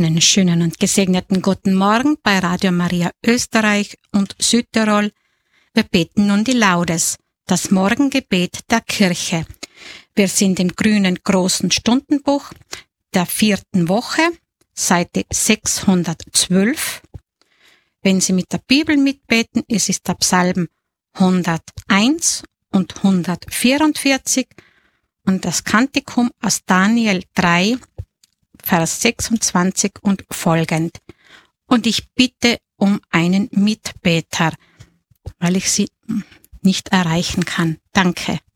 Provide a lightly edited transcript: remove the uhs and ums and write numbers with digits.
Einen schönen und gesegneten guten Morgen bei Radio Maria Österreich und Südtirol. Wir beten nun die Laudes, das Morgengebet der Kirche. Wir sind im grünen großen Stundenbuch der 4. Woche, Seite 612. Wenn Sie mit der Bibel mitbeten, es ist der Psalm 101 und 144 und das Kantikum aus Daniel 3, Vers 26 und folgend. Und ich bitte um einen Mitbeter, weil ich sie nicht erreichen kann. Danke.